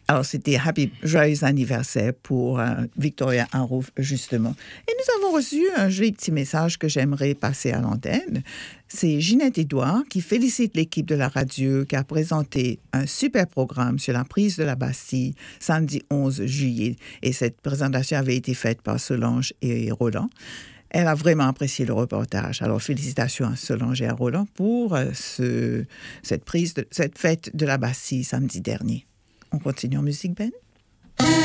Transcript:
Alors, c'était joyeux anniversaire pour Victoria Arouf, justement. Et nous avons reçu un joli petit message que j'aimerais passer à l'antenne. C'est Ginette Édouard qui félicite l'équipe de la radio qui a présenté un super programme sur la prise de la Bastille samedi 11 juillet. Et cette présentation avait été faite par Solange et Roland. Elle a vraiment apprécié le reportage. Alors, félicitations à Solange et à Roland pour cette fête de la Bastille samedi dernier. On continue en musique, Ben?